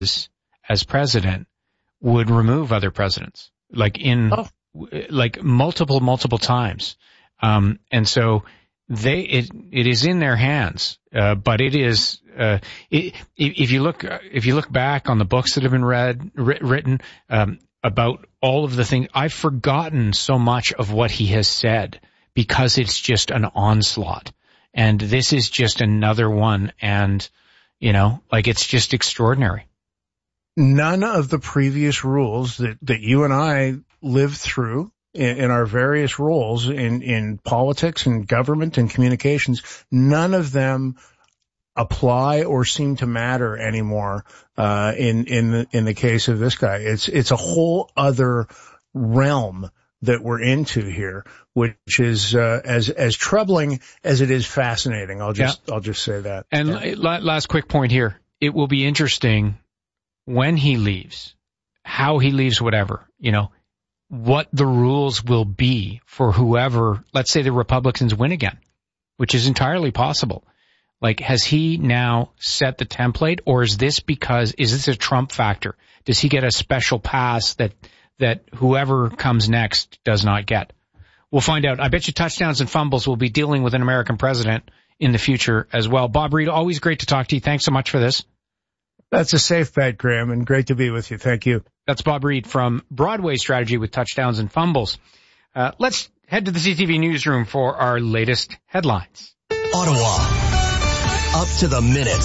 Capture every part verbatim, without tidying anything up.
as president would remove other presidents, like in, oh. like multiple, multiple times. Um, and so they, it, it is in their hands. Uh, but it is, uh, it, if you look, if you look back on the books that have been read, written, um, about all of the things, I've forgotten so much of what he has said because it's just an onslaught. And this is just another one. And, you know, like it's just extraordinary. None of the previous rules that, that you and I lived through in, in our various roles in, in politics and government and communications, none of them apply or seem to matter anymore, uh, in, in the, in the case of this guy. It's, it's a whole other realm that we're into here, which is, uh, as, as troubling as it is fascinating. I'll just, yeah. I'll just say that. And yeah. last quick point here. It will be interesting when he leaves, how he leaves, whatever, you know, what the rules will be for whoever, let's say the Republicans win again, which is entirely possible. Like, has he now set the template, or is this because, is this a Trump factor? Does he get a special pass that, that whoever comes next does not get? We'll find out. I bet you touchdowns and fumbles will be dealing with an American president in the future as well. Bob Reed, always great to talk to you. Thanks so much for this. That's a safe bet, Graham, and great to be with you. Thank you. That's Bob Reed from Broadway Strategy with touchdowns and fumbles. Uh, let's head to the C T V newsroom for our latest headlines. Ottawa. Up to the minute.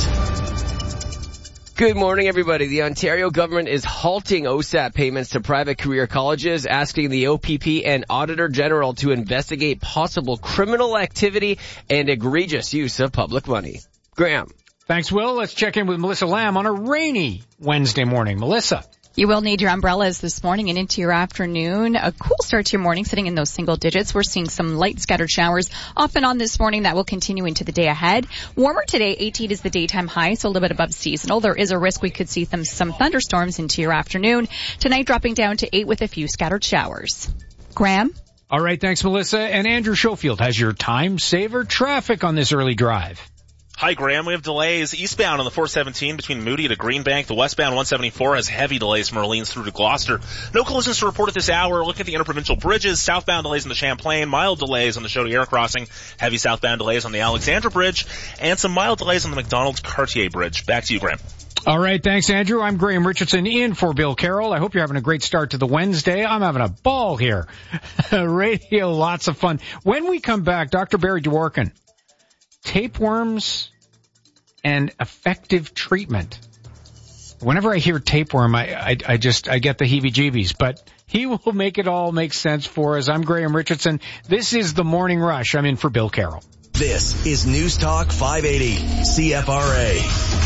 Good morning, everybody. The Ontario government is halting O S A P payments to private career colleges, asking the O P P and Auditor General to investigate possible criminal activity and egregious use of public money. Graham. Thanks, Will. Let's check in with Melissa Lamb on a rainy Wednesday morning. Melissa. You will need your umbrellas this morning and into your afternoon. A cool start to your morning, sitting in those single digits. We're seeing some light scattered showers off and on this morning. That will continue into the day ahead. Warmer today, eighteen is the daytime high, so a little bit above seasonal. There is a risk we could see some, some thunderstorms into your afternoon. Tonight dropping down to eight with a few scattered showers. Graham? All right, thanks, Melissa. And Andrew Schofield has your time saver traffic on this early drive. Hi, Graham. We have delays eastbound on the four seventeen between Moody to Greenbank. The westbound one seventy-four has heavy delays from Orleans through to Gloucester. No collisions to report at this hour. Look at the interprovincial bridges. Southbound delays on the Champlain. Mild delays on the Chaudière crossing. Heavy southbound delays on the Alexandra Bridge. And some mild delays on the McDonald's-Cartier Bridge. Back to you, Graham. All right, thanks, Andrew. I'm Graham Richardson in for Bill Carroll. I hope you're having a great start to the Wednesday. I'm having a ball here. Radio, lots of fun. When we come back, Doctor Barry Dworkin, tapeworms and effective treatment. Whenever I hear tapeworm, I, I, I just, I get the heebie-jeebies, but he will make it all make sense for us. I'm Graham Richardson. This is the Morning Rush. I'm in for Bill Carroll. This is News Talk five eighty C F R A.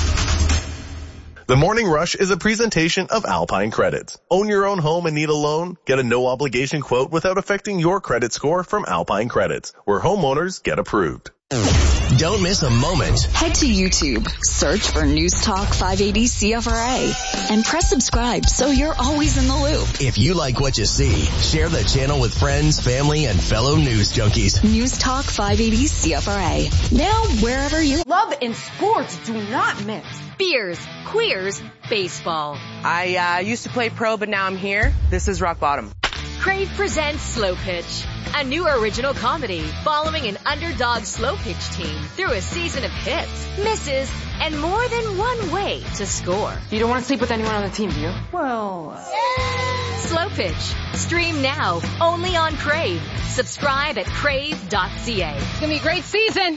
The Morning Rush is a presentation of Alpine Credits. Own your own home and need a loan? Get a no-obligation quote without affecting your credit score from Alpine Credits, where homeowners get approved. Don't miss a moment. Head to YouTube, search for News Talk five eighty C F R A, and press subscribe so you're always in the loop. If you like what you see, share the channel with friends, family, and fellow news junkies. News Talk five eighty C F R A. Now, wherever you... Love and sports do not mix. Beers, queers, baseball. I uh, used to play pro, but now I'm here. This is rock bottom. Crave presents Slow Pitch, a new original comedy following an underdog slow pitch team through a season of hits, misses, and more than one way to score. You don't want to sleep with anyone on the team, do you? Well... Yeah. Slow Pitch. Stream now, only on Crave. Subscribe at crave dot c a. It's going to be a great season.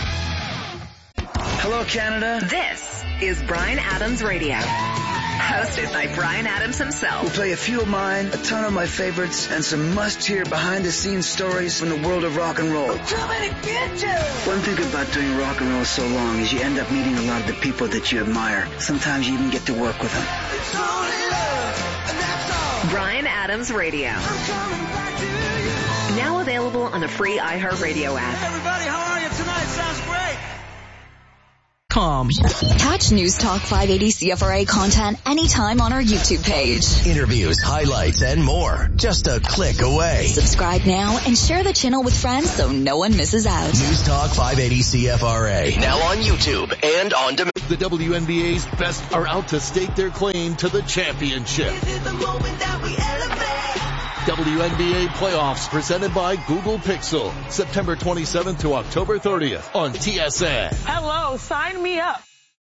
Hello, Canada. This is Bryan Adams Radio. Hosted by Bryan Adams himself. We'll play a few of mine, a ton of my favorites, and some must-hear behind-the-scenes stories from the world of rock and roll. Too many bitches! One thing about doing rock and roll so long is you end up meeting a lot of the people that you admire. Sometimes you even get to work with them. It's only love, and that's all. Bryan Adams Radio. I'm coming back to you. Now available on the free iHeartRadio app. Hey everybody, how are you tonight? Sounds great. Catch News Talk five eighty C F R A content anytime on our YouTube page. Interviews, highlights, and more. Just a click away. Subscribe now and share the channel with friends so no one misses out. News Talk five eighty C F R A. Now on YouTube and on demand. The W N B A's best are out to stake their claim to the championship. This is the moment that we elevate. W N B A playoffs presented by Google Pixel. September twenty-seventh to October thirtieth on T S N. Hello, sign me up.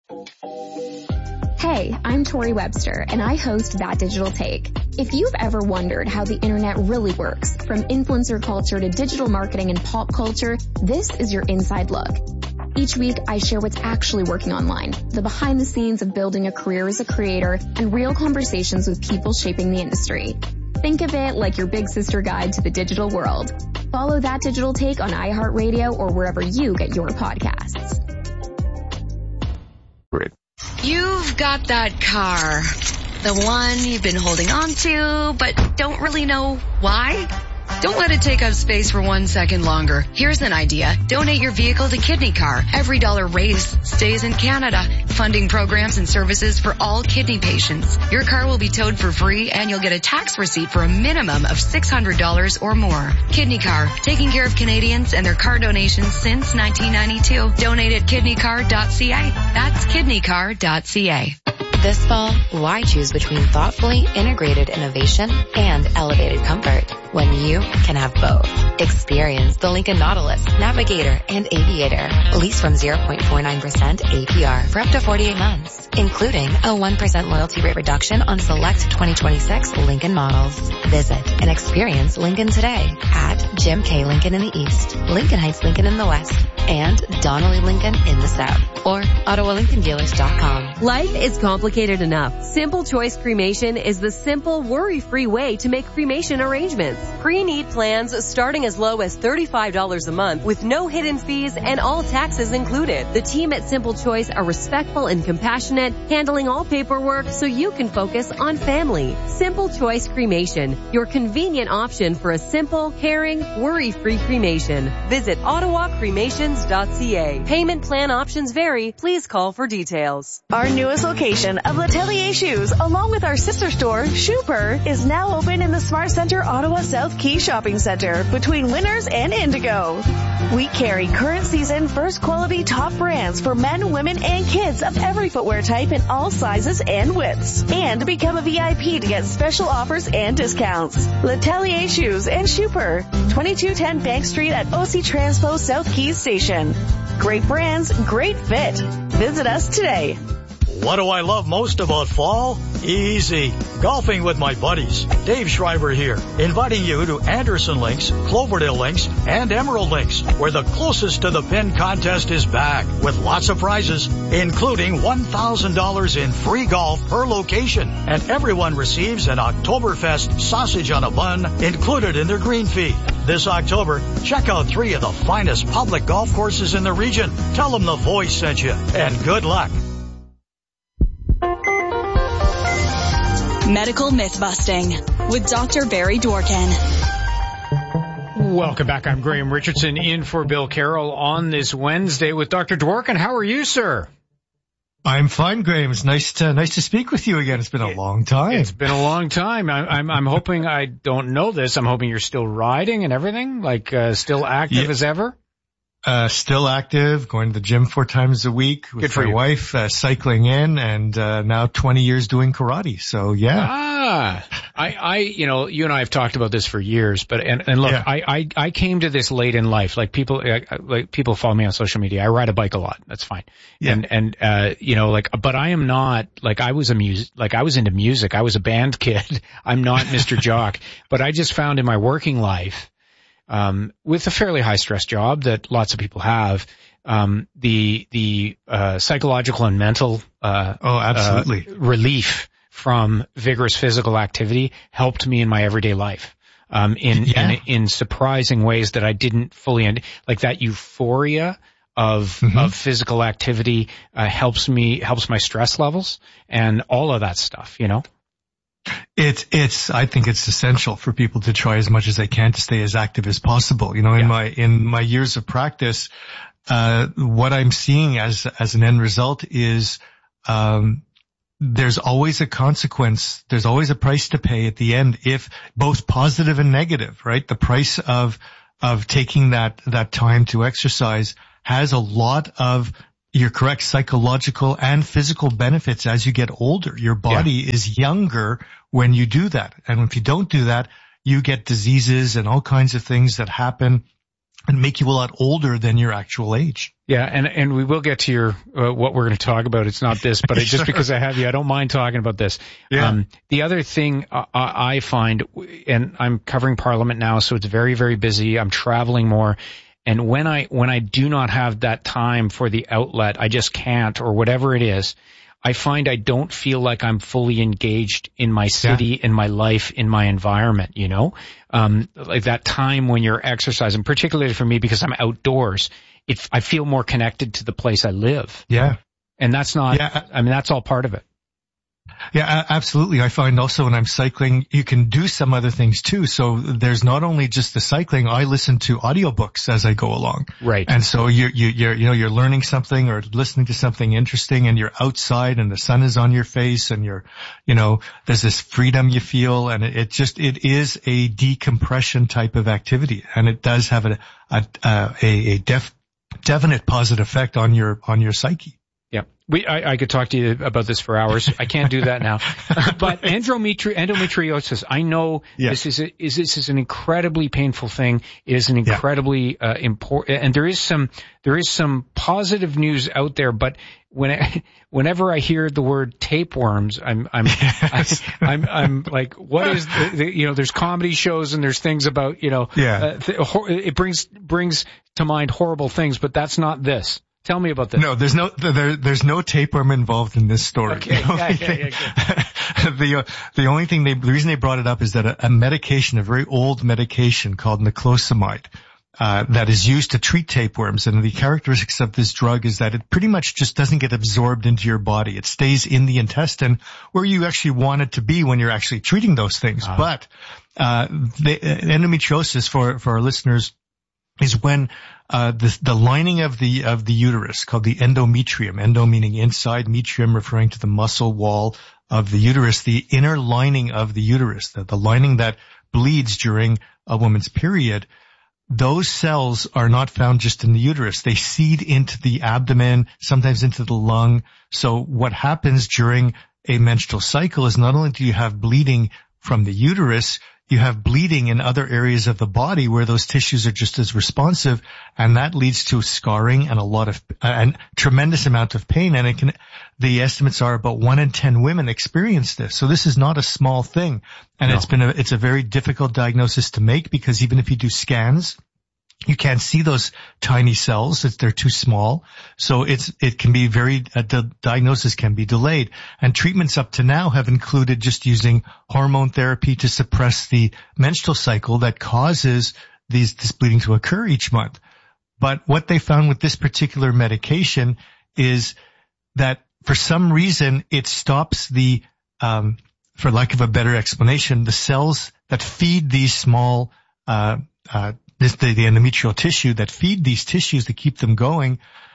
Hey, I'm Tori Webster, and I host That Digital Take. If you've ever wondered how the internet really works, from influencer culture to digital marketing and pop culture, this is your inside look. Each week, I share what's actually working online, the behind the scenes of building a career as a creator, and real conversations with people shaping the industry. Think of it like your big sister guide to the digital world. Follow That Digital Take on iHeartRadio or wherever you get your podcasts. Great. You've got that car, the one you've been holding on to, but don't really know why. Don't let it take up space for one second longer. Here's an idea. Donate your vehicle to Kidney Car. Every dollar raised stays in Canada, funding programs and services for all kidney patients. Your car will be towed for free and you'll get a tax receipt for a minimum of six hundred dollars or more. Kidney Car, taking care of Canadians and their car donations since nineteen ninety-two. Donate at kidney car dot c a. That's kidney car dot c a. This fall, why choose between thoughtfully integrated innovation and elevated comfort when you can have both? Experience the Lincoln Nautilus, Navigator, and Aviator. Lease from zero point four nine percent A P R for up to forty-eight months, including a one percent loyalty rate reduction on select twenty twenty-six Lincoln models. Visit and experience Lincoln today at Jim K. Lincoln in the East, Lincoln Heights Lincoln in the West, and Donnelly Lincoln in the South, or Ottawa Lincoln Dealers dot com. Life is complicated enough. Simple Choice Cremation is the simple, worry-free way to make cremation arrangements. Pre-need plans starting as low as thirty-five dollars a month with no hidden fees and all taxes included. The team at Simple Choice are respectful and compassionate, handling all paperwork so you can focus on family. Simple Choice Cremation, your convenient option for a simple, caring, worry-free cremation. Visit ottawa cremations dot c a. Payment plan options vary. Please call for details. Our newest location of L'Atelier Shoes, along with our sister store, Shooper, is now open in the Smart Center Ottawa South Key Shopping Center between Winners and Indigo. We carry current season, first quality top brands for men, women, and kids of every footwear type in all sizes and widths. And become a V I P to get special offers and discounts. L'Atelier Shoes and Shooper, twenty-two ten Bank Street at O C Transpo South Keys Station. Great brands, great fit. Visit us today. What do I love most about fall? Easy. Golfing with my buddies. Dave Schreiber here, inviting you to Anderson Links, Cloverdale Links, and Emerald Links, where the closest to the pin contest is back with lots of prizes, including one thousand dollars in free golf per location. And everyone receives an Oktoberfest sausage on a bun included in their green fee. This October, check out three of the finest public golf courses in the region. Tell them the voice sent you, and good luck. Medical Myth-Busting with Doctor Barry Dworkin. Welcome back. I'm Graham Richardson in for Bill Carroll on this Wednesday with Doctor Dworkin. How are you, sir? I'm fine, Graham. It's nice to nice to speak with you again. It's been a long time. It's been a long time. I, I'm I'm hoping I don't know this. I'm hoping you're still riding and everything, like uh, still active yeah. as ever. Uh, still active, going to the gym four times a week with Good for my you. wife, uh, cycling in, and, uh, now twenty years doing karate. So yeah. Ah, I, I, you know, you and I have talked about this for years, but, and, and look, yeah. I, I, I came to this late in life. Like people, like people follow me on social media. I ride a bike a lot. That's fine. Yeah. And, and, uh, you know, like, but I am not, like I was a music, like I was into music. I was a band kid. I'm not Mister Jock, but I just found in my working life, Um, with a fairly high stress job that lots of people have, um, the, the, uh, psychological and mental, uh, oh, absolutely. Uh, relief from vigorous physical activity helped me in my everyday life, um, in, yeah. in, in surprising ways that I didn't fully, end, like that euphoria of, mm-hmm. of physical activity, uh, helps me, helps my stress levels and all of that stuff, you know? It's, it's, I think it's essential for people to try as much as they can to stay as active as possible. You know, in yeah. my, in my years of practice, uh, what I'm seeing as, as an end result is, um, there's always a consequence. There's always a price to pay at the end, if both positive and negative, right? The price of, of taking that, that time to exercise has a lot of you're correct, psychological and physical benefits as you get older. Your body yeah. is younger when you do that. And if you don't do that, you get diseases and all kinds of things that happen and make you a lot older than your actual age. Yeah, and and we will get to your uh, what we're going to talk about. It's not this, but it, just sure. because I have you, I don't mind talking about this. Yeah. Um, the other thing uh, I find, and I'm covering Parliament now, so it's very, very busy. I'm traveling more. And when I when I do not have that time for the outlet, I just can't, or whatever it is, I find I don't feel like I'm fully engaged in my city, yeah. in my life, in my environment, you know? Um, like that time when you're exercising, particularly for me because I'm outdoors, it, I feel more connected to the place I live. Yeah. And that's not, yeah. I mean, that's all part of it. Yeah, absolutely. I find also when I'm cycling, you can do some other things too. So there's not only just the cycling. I listen to audiobooks as I go along. Right. And so you you you're you know you're learning something or listening to something interesting, and you're outside and the sun is on your face, and you're you know there's this freedom you feel, and it, it just it is a decompression type of activity, and it does have a a a, a def, definite positive effect on your on your psyche. Yeah, we. I, I could talk to you about this for hours. I can't do that now. But endometri- endometriosis, I know yeah. this is a, is this is an incredibly painful thing. It is an incredibly yeah. uh, important, and there is some there is some positive news out there. But when I, whenever I hear the word tapeworms, I'm I'm I, I'm I'm like, what is the, the, you know? There's comedy shows and there's things about you know. Yeah. Uh, th- it brings brings to mind horrible things, but that's not this. Tell me about this. No, there's no there, there's no tapeworm involved in this story. Okay, yeah, yeah, yeah, yeah. the uh, the only thing they the reason they brought it up is that a, a medication, a very old medication called niclosamide, uh, that is used to treat tapeworms, and the characteristics of this drug is that it pretty much just doesn't get absorbed into your body. It stays in the intestine where you actually want it to be when you're actually treating those things. Uh-huh. But uh, the uh, endometriosis for for our listeners is when uh the the lining of the of the uterus, called the endometrium, endo meaning inside, metrium referring to the muscle wall of the uterus, the inner lining of the uterus, the, the lining that bleeds during a woman's period, those cells are not found just in the uterus. They seed into the abdomen, sometimes into the lung. So what happens during a menstrual cycle is not only do you have bleeding from the uterus, you have bleeding in other areas of the body where those tissues are just as responsive, and that leads to scarring and a lot of, uh, and tremendous amount of pain. And it can, the estimates are about one in ten women experience this. So this is not a small thing. And no. it's been a, it's a very difficult diagnosis to make, because even if you do scans, you can't see those tiny cells. It's, they're too small. So it's, it can be very, uh, the diagnosis can be delayed. And treatments up to now have included just using hormone therapy to suppress the menstrual cycle that causes these, this bleeding to occur each month. But what they found with this particular medication is that for some reason it stops the, um, for lack of a better explanation, the cells that feed these small, uh, uh, This, the, the endometrial tissue that feed these tissues to keep them going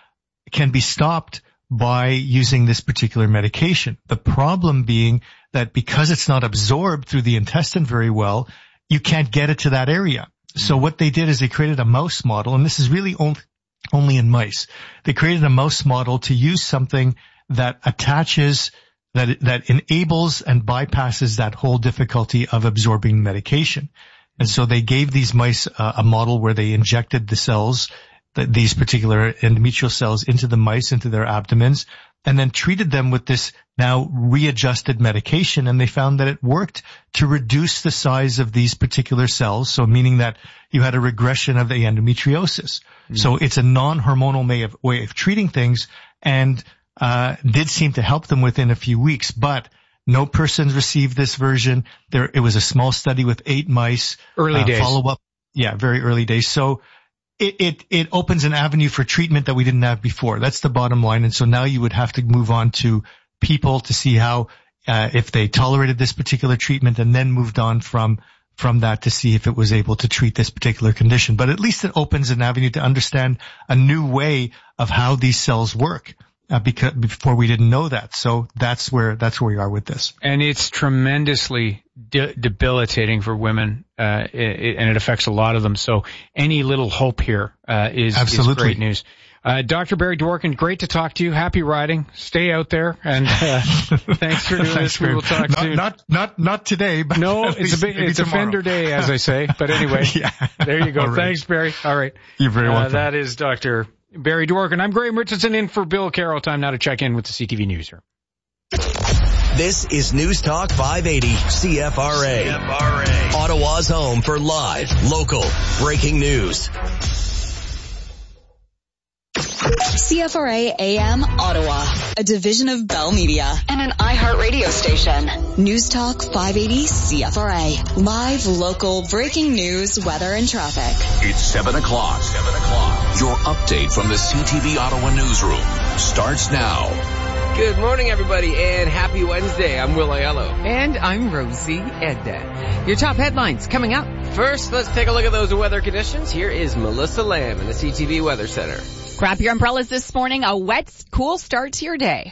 can be stopped by using this particular medication. The problem being that because it's not absorbed through the intestine very well, you can't get it to that area. So what they did is they created a mouse model, and this is really only, only in mice. They created a mouse model to use something that attaches, that, that enables and bypasses that whole difficulty of absorbing medication. And so they gave these mice uh, a model where they injected the cells, the, these particular endometrial cells, into the mice, into their abdomens, and then treated them with this now readjusted medication. And they found that it worked to reduce the size of these particular cells. So meaning that you had a regression of the endometriosis. Mm. So it's a non-hormonal way of, way of treating things, and uh did seem to help them within a few weeks. But no persons received this version. There, it was a small study with eight mice. Early uh, days. Follow up. Yeah, very early days. So it, it, it opens an avenue for treatment that we didn't have before. That's the bottom line. And so now you would have to move on to people to see how, uh, if they tolerated this particular treatment, and then moved on from, from that to see if it was able to treat this particular condition. But at least it opens an avenue to understand a new way of how these cells work. Uh, because before we didn't know that. So that's where, that's where we are with this. And it's tremendously de- debilitating for women, uh, it, and it affects a lot of them. So any little hope here, uh, is, Absolutely. is great news. Uh, Doctor Barry Dworkin, great to talk to you. Happy riding. Stay out there, and uh, thanks for doing Thanks, this. We will talk not, soon. Not, not, not today, but no, it's a big, it's a Fender day, as I say. But anyway, yeah. There you go. Right. Thanks, Barry. All right. You're very welcome. Uh, that is Doctor Barry Dworkin. I'm Graham Richardson in for Bill Carroll. Time now to check in with the C T V News here. This is News Talk five eighty C F R A. C F R A. Ottawa's home for live, local, breaking news. C F R A A M Ottawa, a division of Bell Media and an iHeartRadio station. News Talk five eighty C F R A. Live, local, breaking news, weather, and traffic. It's seven o'clock. seven o'clock. Your update from the C T V Ottawa newsroom starts now. Good morning, everybody, and happy Wednesday. I'm Will Aiello. And I'm Rosie Edda. Your top headlines coming up. First, let's take a look at those weather conditions. Here is Melissa Lamb in the C T V Weather Center. Grab your umbrellas this morning. A wet, cool start to your day.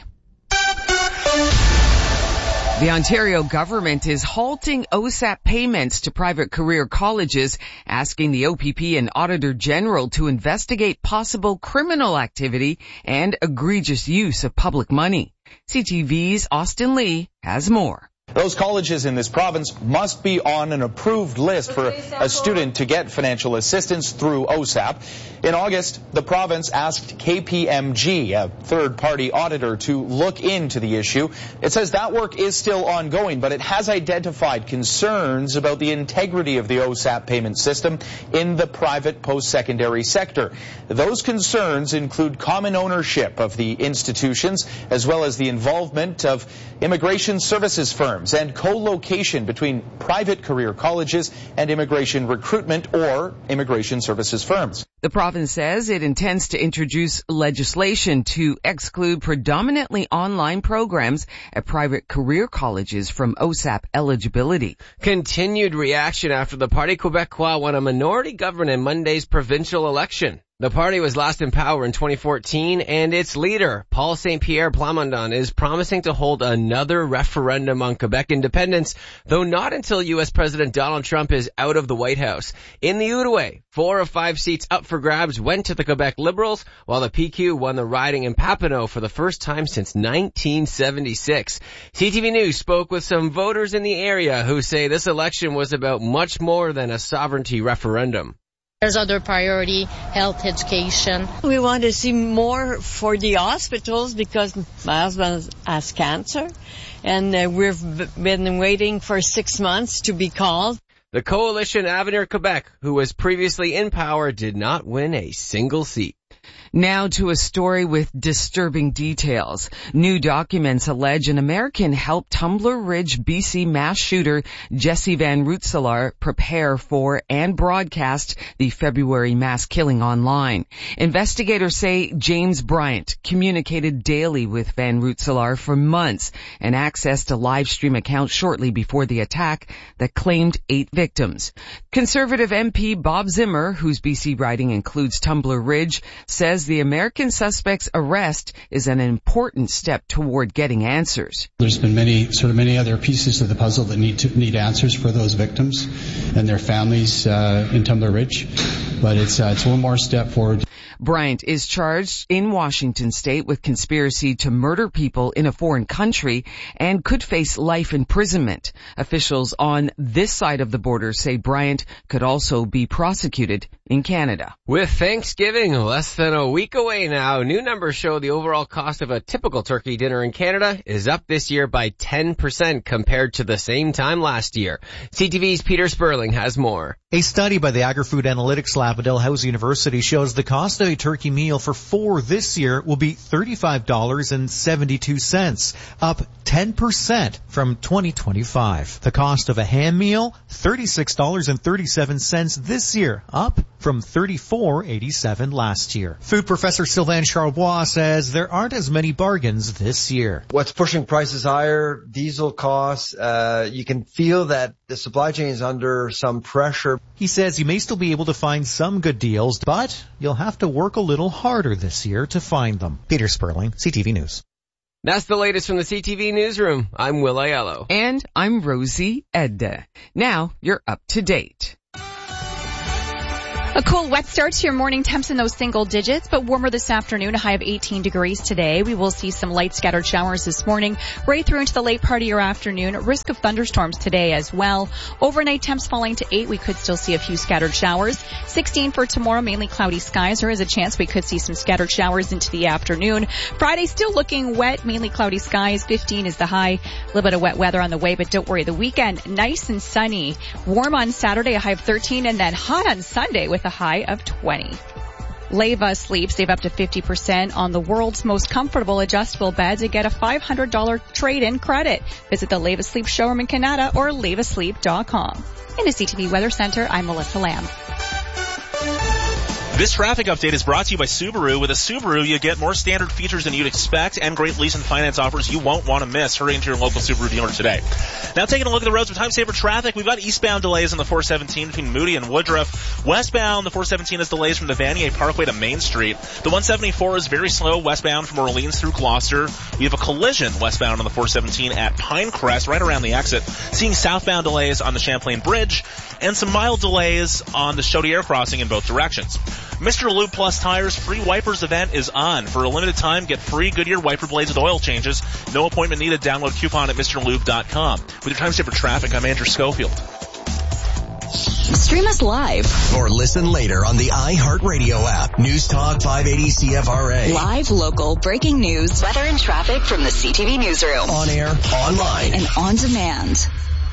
The Ontario government is halting O S A P payments to private career colleges, asking the O P P and Auditor General to investigate possible criminal activity and egregious use of public money. C T V's Austin Lee has more. Those colleges in this province must be on an approved list for a student to get financial assistance through O S A P. In August, the province asked K P M G, a third-party auditor, to look into the issue. It says that work is still ongoing, but it has identified concerns about the integrity of the O S A P payment system in the private post-secondary sector. Those concerns include common ownership of the institutions, as well as the involvement of immigration services firms and co-location between private career colleges and immigration recruitment or immigration services firms. The province says it intends to introduce legislation to exclude predominantly online programs at private career colleges from O S A P eligibility. Continued reaction after the Parti Québécois won a minority government in Monday's provincial election. The party was last in power in twenty fourteen, and its leader, Paul Saint Pierre Plamondon, is promising to hold another referendum on Quebec independence, though not until U S President Donald Trump is out of the White House. In the Outaouais, four of five seats up for grabs went to the Quebec Liberals, while the P Q won the riding in Papineau for the first time since nineteen seventy-six. C T V News spoke with some voters in the area who say this election was about much more than a sovereignty referendum. There's other priority, health, education. We want to see more for the hospitals because my husband has cancer and uh, we've been waiting for six months to be called. The coalition Avenir Quebec, who was previously in power, did not win a single seat. Now to a story with disturbing details. New documents allege an American helped Tumbler Ridge, B C mass shooter Jesse Van Rootselaar prepare for and broadcast the February mass killing online. Investigators say James Bryant communicated daily with Van Rootselaar for months and accessed a live stream account shortly before the attack that claimed eight victims. Conservative M P Bob Zimmer, whose B C riding includes Tumbler Ridge, says the American suspect's arrest is an important step toward getting answers. There's been many, sort of many other pieces of the puzzle that need to need answers for those victims and their families uh, in Tumbler Ridge, but it's uh, it's one more step forward. Bryant is charged in Washington state with conspiracy to murder people in a foreign country and could face life imprisonment. Officials on this side of the border say Bryant could also be prosecuted in Canada. With Thanksgiving less than a week away now, new numbers show the overall cost of a typical turkey dinner in Canada is up this year by ten percent compared to the same time last year. C T V's Peter Sperling has more. A study by the Agri-Food Analytics Lab at Dalhousie University shows the cost of a turkey meal for four this year will be thirty-five dollars and seventy-two cents, up ten percent from twenty twenty-five. The cost of a ham meal, thirty-six dollars and thirty-seven cents this year, up from thirty-four dollars and eighty-seven cents last year. Food professor Sylvain Charbois says there aren't as many bargains this year. What's pushing prices higher? Diesel costs. Uh, you can feel that the supply chain is under some pressure. He says you may still be able to find some good deals, but you'll have to work a little harder this year to find them. Peter Sperling, C T V News. That's the latest from the C T V Newsroom. I'm Will Aiello. And I'm Rosie Edda. Now you're up to date. A cool, wet start to your morning. Temps in those single digits, but warmer this afternoon, a high of eighteen degrees today. We will see some light scattered showers this morning, right through into the late part of your afternoon. Risk of thunderstorms today as well. Overnight temps falling to eight. We could still see a few scattered showers. sixteen for tomorrow, mainly cloudy skies. There is a chance we could see some scattered showers into the afternoon. Friday still looking wet, mainly cloudy skies. fifteen is the high. A little bit of wet weather on the way, but don't worry. The weekend, nice and sunny. Warm on Saturday, a high of thirteen, and then hot on Sunday with a high of twenty. Leva Sleep, save up to fifty percent on the world's most comfortable adjustable beds and get a five hundred dollars trade-in credit. Visit the Leva Sleep showroom in Canada or leva sleep dot com. In the C T V Weather Center, I'm Melissa Lamb. This traffic update is brought to you by Subaru. With a Subaru, you get more standard features than you'd expect and great lease and finance offers you won't want to miss. Hurry into your local Subaru dealer today. Now taking a look at the roads with time saver traffic, we've got eastbound delays on the four seventeen between Moody and Woodruff. Westbound, the four seventeen has delays from the Vanier Parkway to Main Street. The one seventy-four is very slow westbound from Orleans through Gloucester. We have a collision westbound on the four seventeen at Pinecrest right around the exit. Seeing southbound delays on the Champlain Bridge and some mild delays on the Chaudière crossing in both directions. Mister Lube Plus Tires free wipers event is on. For a limited time, get free Goodyear wiper blades with oil changes. No appointment needed. Download coupon at Mr Lube dot com. With your time saver traffic, I'm Andrew Schofield. Stream us live or listen later on the iHeartRadio app. News Talk five eighty C F R A. Live, local, breaking news, weather and traffic from the C T V newsroom. On air, online, and on demand.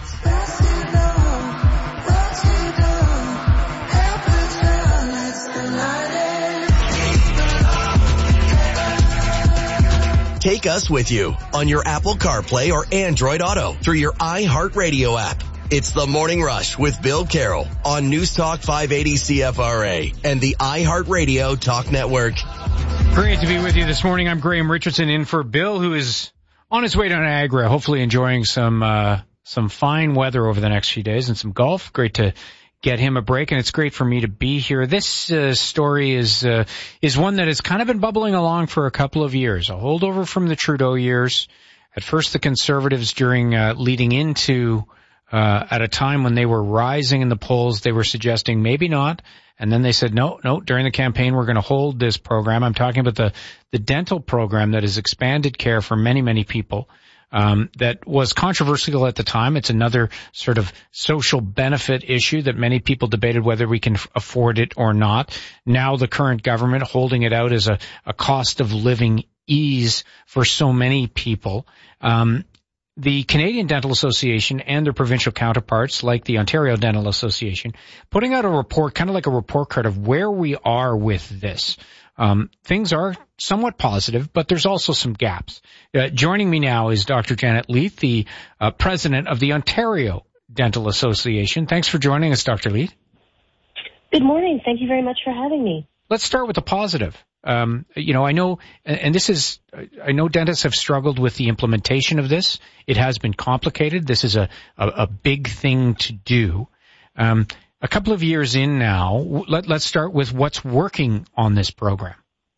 Take us with you on your Apple CarPlay or Android Auto through your iHeartRadio app. It's The Morning Rush with Bill Carroll on News Talk five eighty C F R A and the iHeartRadio Talk Network. Great to be with you this morning. I'm Graham Richardson in for Bill, who is on his way to Niagara, hopefully enjoying some uh some fine weather over the next few days and some golf. Great to get him a break, and it's great for me to be here. This uh, story is uh, is one that has kind of been bubbling along for a couple of years, a holdover from the Trudeau years. At first, the Conservatives, during uh, leading into uh, at a time when they were rising in the polls, they were suggesting maybe not, and then they said no, no. During the campaign, we're going to hold this program. I'm talking about the the dental program that has expanded care for many, many people. Um, that was controversial at the time. It's another sort of social benefit issue that many people debated whether we can f- afford it or not. Now the current government holding it out as a, a cost of living ease for so many people. Um, the Canadian Dental Association and their provincial counterparts, like the Ontario Dental Association, putting out a report, kind of like a report card of where we are with this. Um, things are somewhat positive, but there's also some gaps. Uh, joining me now is Doctor Janet Leith, the uh, president of the Ontario Dental Association. Thanks for joining us, Doctor Leith. Good morning. Thank you very much for having me. Let's start with the positive. Um, you know, I know, and this is, I know dentists have struggled with the implementation of this. It has been complicated. This is a, a, a big thing to do. Um, A couple of years in now, let, let's start with what's working on this program.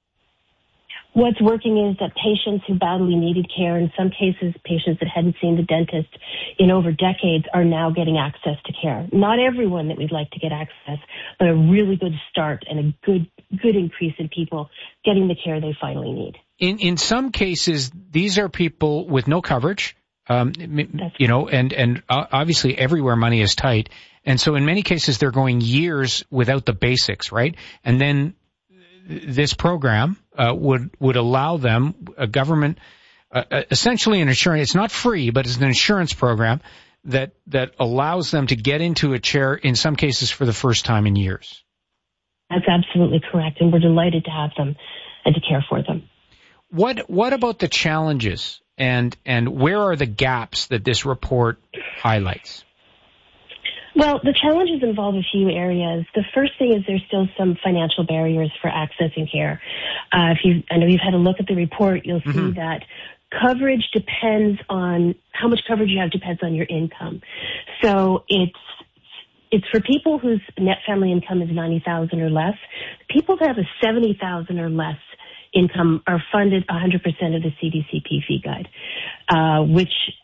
What's working is that patients who badly needed care, in some cases patients that hadn't seen the dentist in over decades, are now getting access to care. Not everyone that we'd like to get access, but a really good start and a good good increase in people getting the care they finally need. In in some cases, these are people with no coverage, um, you know, and, and obviously everywhere money is tight. And so in many cases, they're going years without the basics, right? And then this program uh, would would allow them, a government, uh, essentially an insurance, it's not free, but it's an insurance program that that allows them to get into a chair, in some cases, for the first time in years. That's absolutely correct, and we're delighted to have them and to care for them. What what about the challenges, and and where are the gaps that this report highlights? Well, the challenges involve a few areas. The first thing is there's still some financial barriers for accessing care. Uh, if you, I know you've had a look at the report, you'll see mm-hmm. that coverage depends on, how much coverage you have depends on your income. So it's, it's for people whose net family income is ninety thousand dollars or less. People that have a seventy thousand dollars or less income are funded one hundred percent of the C D C P fee guide, uh, which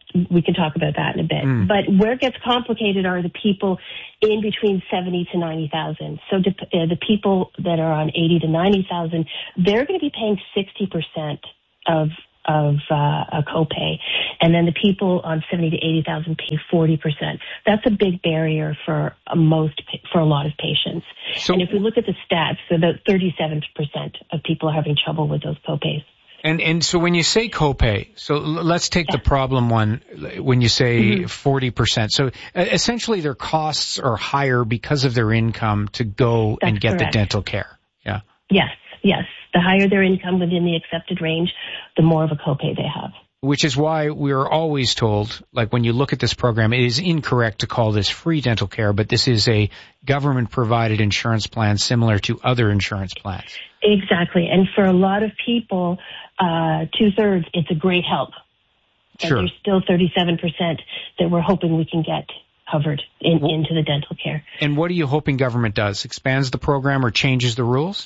we can talk about that in a bit. Mm. But where it gets complicated are the people in between seventy to ninety thousand. So uh, the people that are on eighty to ninety thousand, they're going to be paying sixty percent of of uh, a copay, and then the people on seventy to eighty thousand pay forty percent. That's a big barrier for uh, most for a lot of patients. So, and if we look at the stats, so about thirty-seven percent of people are having trouble with those copays. And and so when you say copay, so l- let's take yeah. the problem one when you say mm-hmm. forty percent. So uh, essentially their costs are higher because of their income to go That's and get correct. the dental care. Yeah. Yes, yes. The higher their income within the accepted range, the more of a copay they have. Which is why we're always told, like when you look at this program, it is incorrect to call this free dental care, but this is a government-provided insurance plan similar to other insurance plans. Exactly. And for a lot of people, uh, two-thirds, it's a great help. Sure. And there's still thirty-seven percent that we're hoping we can get covered in, well, into the dental care. And what are you hoping government does? Expands the program or changes the rules?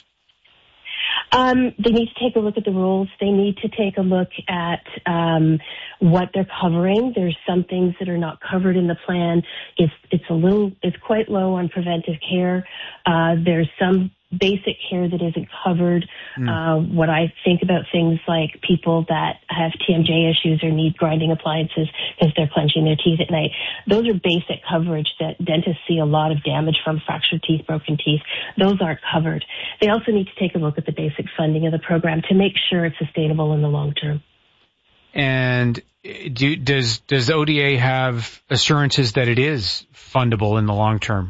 Um, they need to take a look at the rules. They need to take a look at um, what they're covering. There's some things that are not covered in the plan. It's it's a little, it's quite low on preventive care. Uh, there's some basic care that isn't covered. Mm. Uh, what I think about things like people that have T M J issues or need grinding appliances because they're clenching their teeth at night. Those are basic coverage that dentists see a lot of damage from: fractured teeth, broken teeth. Those aren't covered. They also need to take a look at the basic funding of the program to make sure it's sustainable in the long term. And do, does does O D A have assurances that it is fundable in the long term?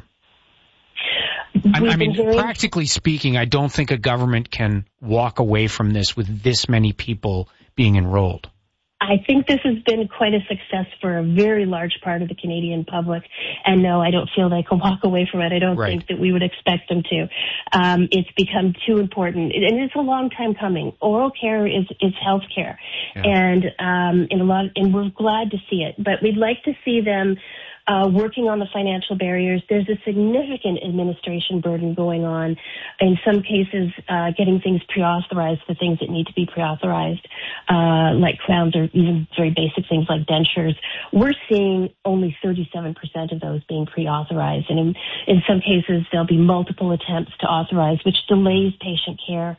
I, I mean, hearing... practically speaking, I don't think a government can walk away from this with this many people being enrolled. I think this has been quite a success for a very large part of the Canadian public. And no, I don't feel they can walk away from it. I don't right. think that we would expect them to. Um, it's become too important. And it's a long time coming. Oral care is, is health care. Yeah. And, um, in a lot, and we're glad to see it. But we'd like to see them Uh, working on the financial barriers. There's a significant administration burden going on. In some cases, uh, getting things pre-authorized, the things that need to be pre-authorized, uh, like crowns or even very basic things like dentures. We're seeing only thirty-seven percent of those being pre-authorized. And in, in some cases, there'll be multiple attempts to authorize, which delays patient care.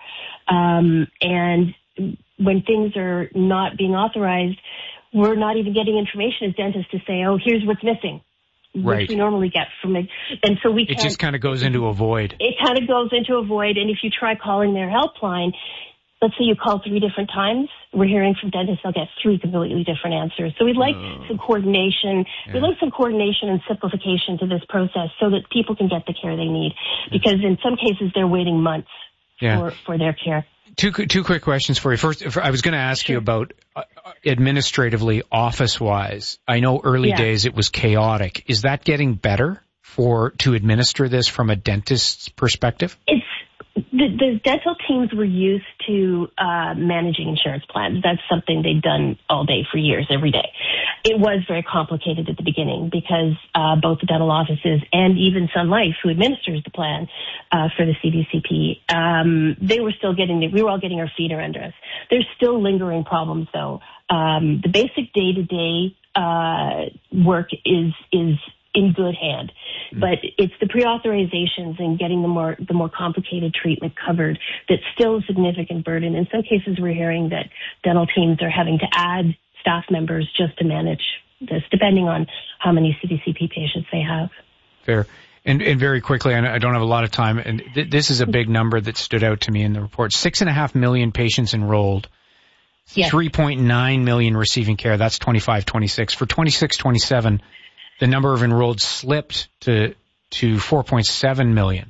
Um, and when things are not being authorized, we're not even getting information as dentists to say, oh, here's what's missing, right. which we normally get from it. And so we It just kind of goes into a void. It kind of goes into a void. And if you try calling their helpline, let's say you call three different times, we're hearing from dentists, they'll get three completely different answers. So we'd like oh. some coordination. Yeah. We'd like some coordination and simplification to this process so that people can get the care they need. Because in some cases, they're waiting months yeah. for, for their care. Two two quick questions for you. First, I was going to ask sure. you about uh, administratively, office-wise. I know early yeah. days it was chaotic. Is that getting better for to administer this from a dentist's perspective? It's the, the dental teams were used to uh, managing insurance plans. That's something they'd done all day for years, every day. It was very complicated at the beginning because uh, both the dental offices and even Sun Life, who administers the plan uh, for the C D C P, um, they were still getting, we were all getting our feet under us. There's still lingering problems, though. Um, the basic day-to-day uh, work is is in good hand, but it's the pre-authorizations and getting the more the more complicated treatment covered that's still a significant burden. In some cases, we're hearing that dental teams are having to add staff members just to manage this, depending on how many C D C P patients they have. Fair. And, and very quickly, I don't have a lot of time, and th- this is a big number that stood out to me in the report. Six and a half million patients enrolled, yes. three point nine million receiving care. That's twenty-five twenty-six. For twenty-six twenty-seven, the number of enrolled slipped to to four point seven million,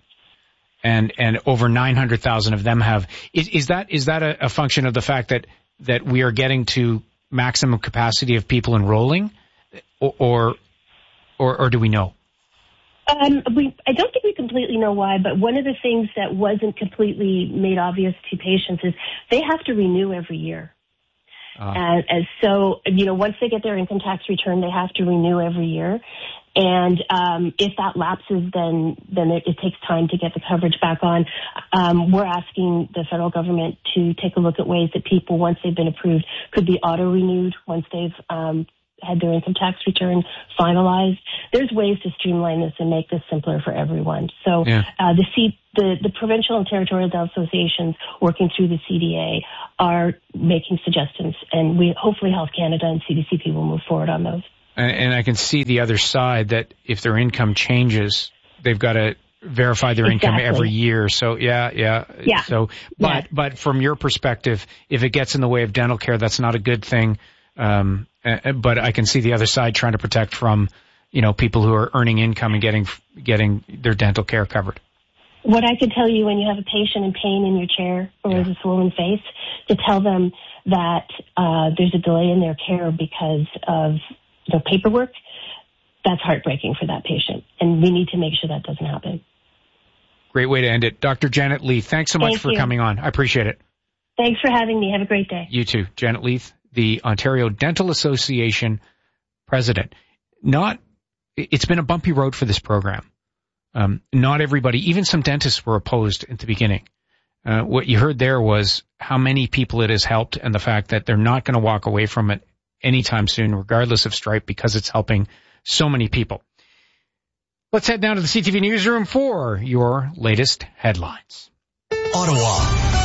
and and over nine hundred thousand of them have. Is, is that is that a, a function of the fact that that we are getting to maximum capacity of people enrolling, or or or, or do we know? Um, we, I don't think we completely know why, but one of the things that wasn't completely made obvious to patients is they have to renew every year. Uh, and, and so, you know, once they get their income tax return, they have to renew every year. And um, if that lapses, then then it, it takes time to get the coverage back on. Um, we're asking the federal government to take a look at ways that people, once they've been approved, could be auto-renewed once they've um, had their income tax return finalized. There's ways to streamline this and make this simpler for everyone. So Yeah. uh, the, C- the the provincial and territorial dental associations working through the C D A are making suggestions, and we hopefully Health Canada and C D C P will move forward on those. And, and I can see the other side that if their income changes, they've got to verify their income Exactly. every year. So yeah, yeah. Yeah. So, but, Yeah. but from your perspective, if it gets in the way of dental care, that's not a good thing. Um, uh, but I can see the other side trying to protect from, you know, people who are earning income and getting, getting their dental care covered. What I could tell you when you have a patient in pain in your chair or with a swollen face, to tell them that uh, there's a delay in their care because of the paperwork, that's heartbreaking for that patient. And we need to make sure that doesn't happen. Great way to end it. Doctor Janet Leith, thanks so much Thank for you. coming on. I appreciate it. Thanks for having me. Have a great day. You too. Janet Leith, the Ontario Dental Association president. Not, it's been a bumpy road for this program. Um, not everybody, even some dentists were opposed at the beginning. Uh, what you heard there was how many people it has helped and the fact that they're not going to walk away from it anytime soon, regardless of Stripe, because it's helping so many people. Let's head down to the C T V newsroom for your latest headlines. Ottawa.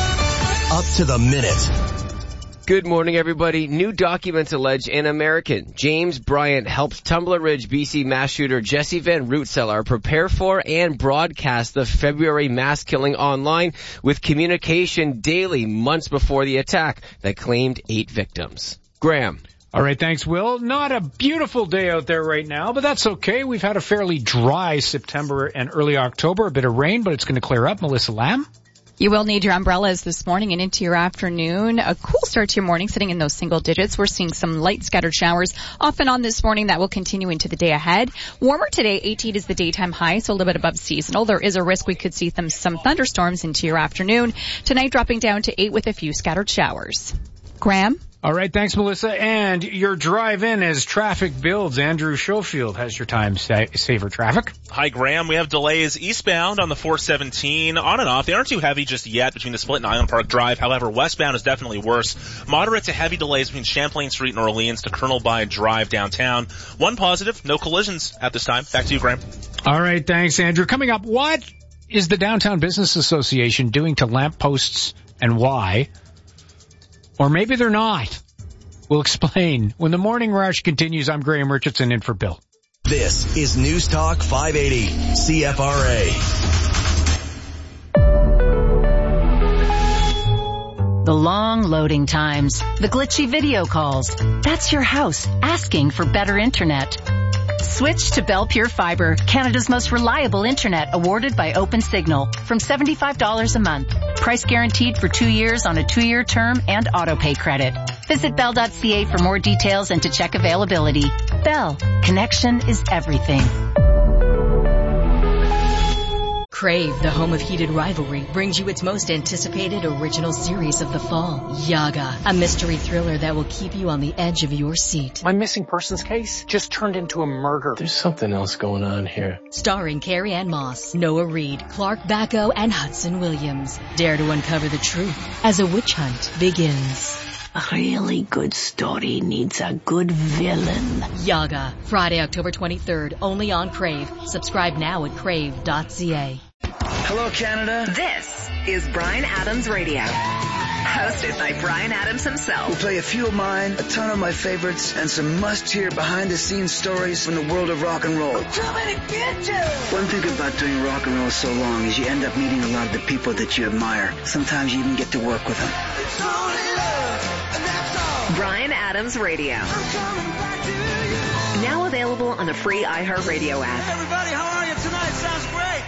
Up to the minute. Good morning, everybody. New documents allege an American, James Bryant, helped Tumbler Ridge, B C mass shooter Jesse Van Rootseller prepare for and broadcast the February mass killing online with communication daily months before the attack that claimed eight victims. Graham. All right, thanks, Will. Not a beautiful day out there right now, but that's okay. We've had a fairly dry September and early October, a bit of rain, but it's going to clear up. Melissa Lamb. You will need your umbrellas this morning and into your afternoon. A cool start to your morning, sitting in those single digits. We're seeing some light scattered showers off and on this morning that will continue into the day ahead. Warmer today, eighteen is the daytime high, so a little bit above seasonal. There is a risk we could see some, some thunderstorms into your afternoon. Tonight dropping down to eight with a few scattered showers. Graham? All right, thanks, Melissa. And your drive in as traffic builds. Andrew Schofield has your time sa- saver traffic. Hi, Graham. We have delays eastbound on the four seventeen on and off. They aren't too heavy just yet between the Split and Island Park Drive. However, westbound is definitely worse. Moderate to heavy delays between Champlain Street and Orleans to Colonel By Drive downtown. One positive, no collisions at this time. Back to you, Graham. All right, thanks, Andrew. Coming up, what is the Downtown Business Association doing to lampposts and why? Or maybe they're not. We'll explain. When the morning rush continues, I'm Graham Richardson in for Bill. This is News Talk five eighty C F R A. The long loading times, the glitchy video calls. That's your house asking for better internet. Switch to Bell Pure Fiber, Canada's most reliable internet, awarded by OpenSignal, from seventy-five dollars a month. Price guaranteed for two years on a two-year term and auto-pay credit. Visit bell dot c a for more details and to check availability. Bell, connection is everything. Crave, the home of heated rivalry, brings you its most anticipated original series of the fall, Yaga, a mystery thriller that will keep you on the edge of your seat. My missing persons case just turned into a murder. There's something else going on here. Starring Carrie Ann Moss, Noah Reid, Clark Bacco, and Hudson Williams. Dare to uncover the truth as a witch hunt begins. A really good story needs a good villain. Yaga, Friday, October twenty-third, only on Crave. Subscribe now at crave dot c a. Hello, Canada. This is Bryan Adams Radio, hosted by Bryan Adams himself. We'll play a few of mine, a ton of my favorites, and some must-hear behind-the-scenes stories from the world of rock and roll. Too many bitches! One thing about doing rock and roll so long is you end up meeting a lot of the people that you admire. Sometimes you even get to work with them. It's only love, and that's all. Bryan Adams Radio. Now available on the free iHeartRadio app. Everybody, how are you tonight? Sounds great.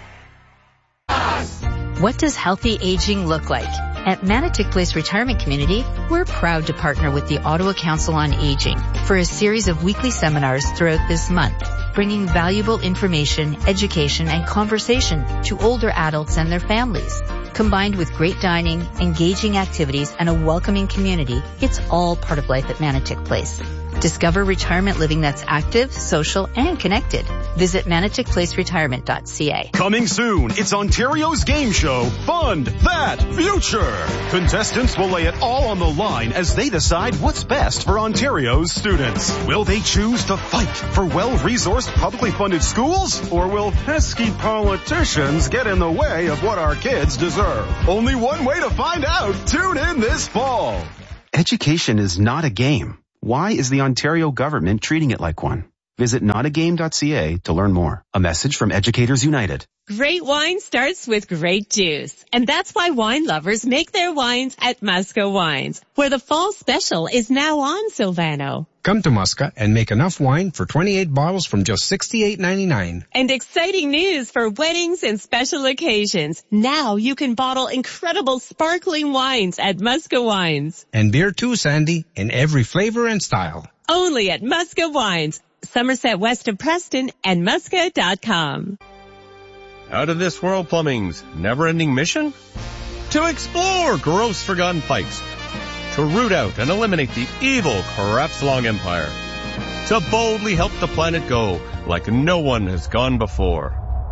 What does healthy aging look like? At Manotick Place Retirement Community, we're proud to partner with the Ottawa Council on Aging for a series of weekly seminars throughout this month, bringing valuable information, education, and conversation to older adults and their families. Combined with great dining, engaging activities, and a welcoming community, it's all part of life at Manotick Place. Discover retirement living that's active, social, and connected. Visit Manotick Place Retirement dot c a. Coming soon, it's Ontario's game show, Fund That Future. Contestants will lay it all on the line as they decide what's best for Ontario's students. Will they choose to fight for well-resourced, publicly funded schools? Or will pesky politicians get in the way of what our kids deserve? Only one way to find out. Tune in this fall. Education is not a game. Why is the Ontario government treating it like one? Visit not a game dot c a to learn more. A message from Educators United. Great wine starts with great juice. And that's why wine lovers make their wines at Musca Wines, where the fall special is now on, Silvano. Come to Musca and make enough wine for twenty-eight bottles from just sixty-eight ninety-nine. And exciting news for weddings and special occasions. Now you can bottle incredible sparkling wines at Musca Wines. And beer too, Sandy, in every flavor and style. Only at Musca Wines, Somerset west of Preston, and musca dot com. Out of this world plumbing's never-ending mission? To explore gross forgotten pipes. To root out and eliminate the evil Crapslong Empire. To boldly help the planet go like no one has gone before.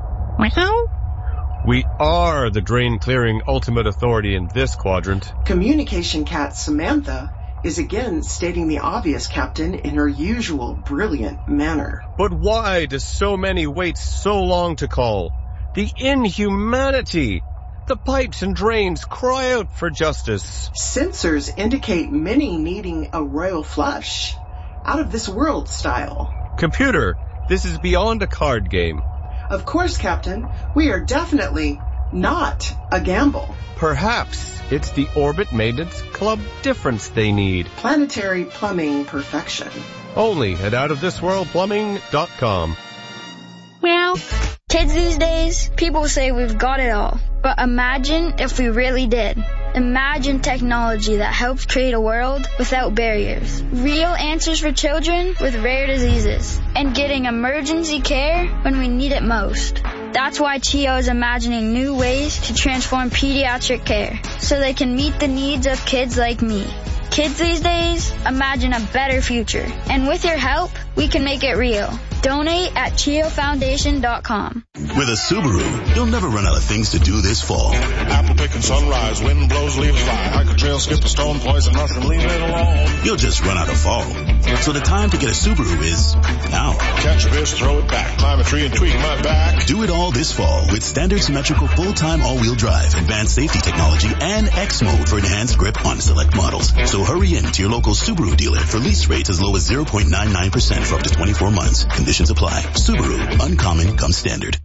Wow. We are the drain-clearing ultimate authority in this quadrant. Communication cat Samantha is again stating the obvious, Captain, in her usual brilliant manner. But why do so many wait so long to call? The inhumanity! The pipes and drains cry out for justice. Sensors indicate many needing a royal flush. Out of this world style. Computer, this is beyond a card game. Of course, Captain. We are definitely not a gamble. Perhaps it's the Orbit Maintenance Club difference they need. Planetary plumbing perfection. Only at out of this world plumbing dot com. Well, kids these days, people say we've got it all. But imagine if we really did. Imagine technology that helps create a world without barriers. Real answers for children with rare diseases. And getting emergency care when we need it most. That's why C H I O is imagining new ways to transform pediatric care so they can meet the needs of kids like me. Kids these days, imagine a better future. And with your help, we can make it real. Donate at C H I O Foundation dot com. With a Subaru, you'll never run out of things to do this fall. Apple picking sunrise, wind blows, leaves fly. Hike a trail, skip a stone, poison mushroom, leave it alone. You'll just run out of fall. So the time to get a Subaru is now. Catch a fish, throw it back, climb a tree and tweak my back. Do it all this fall with standard symmetrical full-time all-wheel drive, advanced safety technology, and X mode for enhanced grip on select models. So hurry in to your local Subaru dealer for lease rates as low as zero point nine nine percent for up to twenty-four months. Conditions apply. Subaru, uncommon comes standard.